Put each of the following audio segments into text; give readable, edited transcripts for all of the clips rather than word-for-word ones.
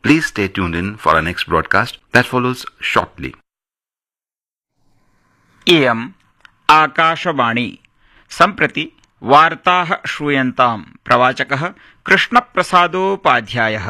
Please stay tuned in for our next broadcast that follows shortly. इयम् आकाशवाणी सम्प्रति वार्ताः श्रूयन्ताम्। प्रवाचकः कृष्णप्रसादोपाध्यायः।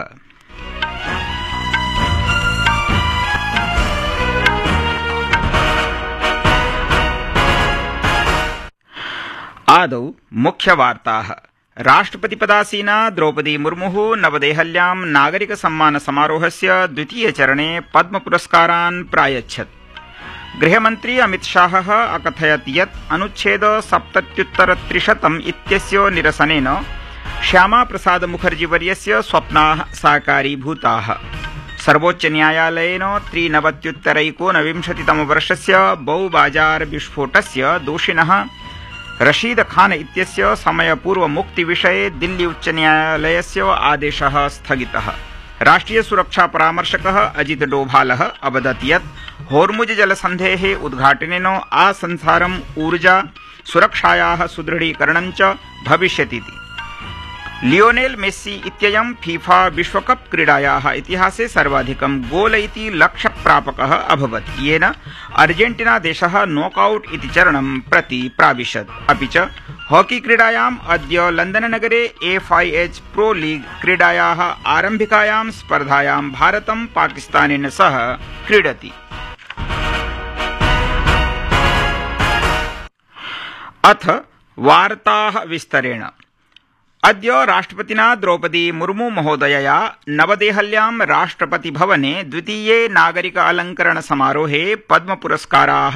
आदौ मुख्यवार्ताः। राष्ट्रपतिपदासीना द्रौपदी मुर्मुः नवदेहल्यां नागरिक सम्मान समारोहस्य द्वितीयचरणे पद्मपुरस्कारान् प्रायच्छत्। गृहमन्त्री अमितशाहः अकथयत् यत् अनुच्छेद 77 इत्यस्य निरसनेन श्यामाप्रसाद मुखर्जीवर्यस्य स्वप्नाः साकारीभूताः। सर्वोच्चन्यायालयेन 93-एकोनविंशतितमवर्षस्य बौबाजार विस्फोटस्य दोषिणः रशीद खान इत्यस्य समयपूर्वमुक्तिविषये दिल्ली उच्चन्यायालयस्य आदेशः स्थगितः। राष्ट्रिय सुरक्षा परामर्शकः अजित डोभालः अवदत् यत् होर्मुज जलसन्धेः उद्घाटनेन आसंसारम् ऊर्जा सुरक्षायाः सुदृढीकरणं च भविष्यतीति। लियोनेल मेस्सी इत्ययं फीफा विश्वकप क्रीडायाः इतिहासे सर्वाधिकं गोल इति लक्ष्यप्रापकः अभवत्, येन अर्जेन्टिना देशः नॉकआउट इति चरणं प्रति प्राविशत्। अपि च हॉकी क्रीडायाम् अद्य लण्डननगरे FIH प्रो लीग क्रीडायाः आरम्भिकायां स्पर्धायां भारतं पाकिस्तानेन सह क्रीडति। अथ वार्ताः विस्तरेण। अद्य राष्ट्रपतिना द्रौपदी मुर्मू महोदयया नवदेहल्यां राष्ट्रपतिभवने द्वितीये नागरिक अलङ्करण समारोहे पद्मपुरस्काराः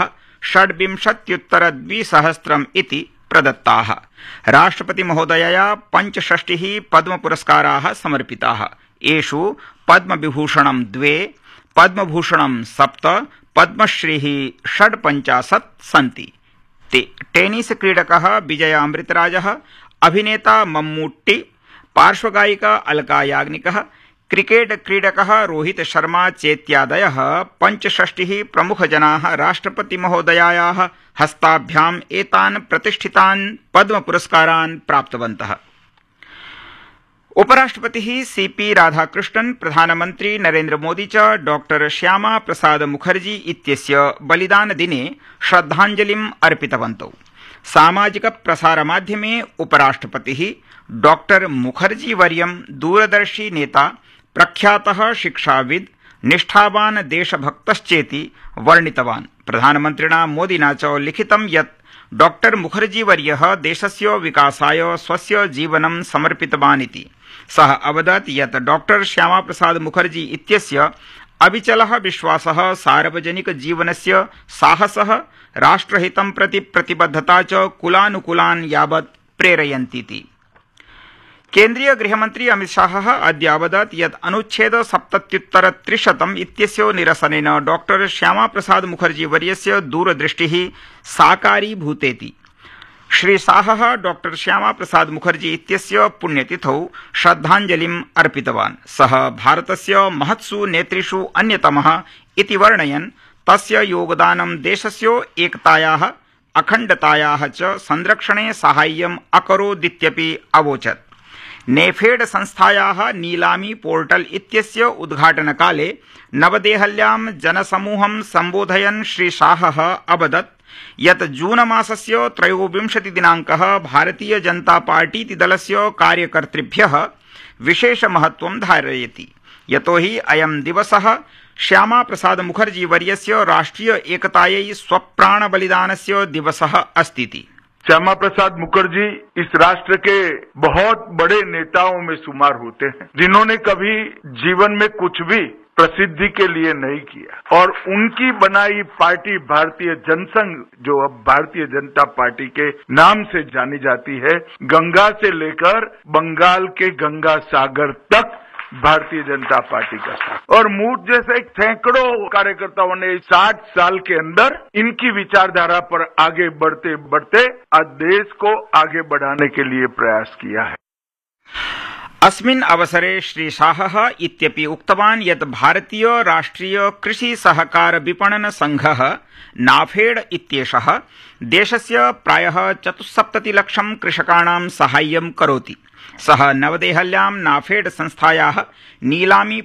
26,200 इति प्रदत्ताः। राष्ट्रपति महोदयया 65 पद्मपुरस्काराः समर्पिताः। येषु पद्मविभूषणं 2, पद्मभूषणं 7, पद्मश्रीः 56 सन्ति। टेनिस क्रीडकः विजय अमृतराजः, अभिनेता मम्मूट्टी, पार्श्वगायिका अलका याग्निकः, क्रिकेट क्रीडकः रोहित शर्मा चेत्यादयः 65 प्रमुखजनाः राष्ट्रपति महोदयायाः हस्ताभ्याम् एतान् प्रतिष्ठितान् पद्मपुरस्कारान् प्राप्तवन्तः। उपराष्ट्रपतिः CP राधाकृष्णन्, प्रधानमन्त्री नरेन्द्र मोदी च डॉक्टर श्यामा प्रसाद मुखर्जी इत्यस्य बलिदानदिने श्रद्धाञ्जलिम् अर्पितवन्तौ। सामाजिक प्रसारमाध्यमे उपराष्ट्रपतिः डॉक्टर मुखर्जी वर्यं दूरदर्शी नेता, प्रख्यातः शिक्षाविद्, निष्ठावान् देशभक्तश्चेति वर्णितवान्। प्रधानमन्त्रिणा मोदिना च लिखितं यत् डॉक्टर मुखर्जी वर्यः देशस्य विकासाय स्वस्य जीवनं समर्पितवान् इति। सः अवदत् यत् डॉक्टर श्यामाप्रसाद मुखर्जी इत्यस्य अविचलः विश्वासः, सार्वजनिक जीवनस्य साहसः, राष्ट्रहितं प्रति प्रतिबद्धता च कुलानुकुलान् यावत् प्रेरयन्तीति। केन्द्रीय गृहमन्त्री अमितशाहः अद्य अवदत् यत् अनुच्छेद 77 इत्यस्य निरसनेन डॉक्टर श्यामाप्रसाद मुखर्जी वर्यस्य दूरदृष्टिः साकारीभूतेति। श्री शाहः डॉक्टर श्यामाप्रसाद मुखर्जी इत्यस्य पुण्यतिथौ श्रद्धाञ्जलिम् अर्पितवान्। सः भारतस्य महत्सु नेतृषु अन्यतमः इति वर्णयन् तस्य योगदानं देशस्य एकतायाः, अखण्डतायाः च संरक्षणे साहाय्यम् अकरोदित्यपि अवोचत्। नेफेड संस्थायाः नीलामी पोर्टल इत्यस्य उद्घाटनकाले नवदेहल्यां जनसमूहं सम्बोधयन् श्री शाहः अवदत् यत् जूनमासस्य 23 दिनाङ्कः भारतीय जनता पार्टीति दलस्य कार्यकर्तृभ्यः विशेषमहत्त्वं धारयति, यतोहि अयं दिवसः श्यामाप्रसाद मुखर्जी वर्यस्य राष्ट्रिय एकतायै स्वप्राणबलिदानस्य दिवसः अस्तीति। श्यामा प्रसाद मुखर्जी इस राष्ट्र के बहुत बड़े नेताओं में शुमार होते हैं, जिन्होंने कभी जीवन में कुछ भी प्रसिद्धि के लिए नहीं किया, और उनकी बनाई पार्टी भारतीय जनसंघ, जो अब भारतीय जनता पार्टी के नाम से जानी जाती है, गंगा से लेकर बंगाल के गंगा सागर तक भारतीय जनता पार्टी का साथ, और मूठ जैसे सैकड़ों कार्यकर्ताओं ने 60 साल के अंदर इनकी विचारधारा पर आगे बढ़ते बढ़ते आज देश को आगे बढ़ाने के लिए प्रयास किया है। अस्मिन् अवसरे श्री शाहः इत्यपि उक्तवान् यत् भारतीय राष्ट्रिय कृषि सहकार विपणन संघः नाफेड इत्येषः देशस्य प्रायः 74 लक्षं कृषकाणां साहाय्यं करोति। सः नवदेहल्यां नाफेड संस्थायाः नीलामी